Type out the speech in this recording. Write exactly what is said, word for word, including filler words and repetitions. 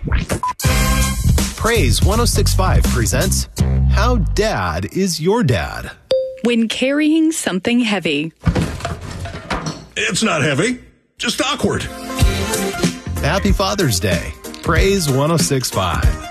Praise one oh six point five presents How Dad is Your Dad? When carrying something heavy. It's not heavy, just awkward. Happy Father's Day. Praise one oh six point five.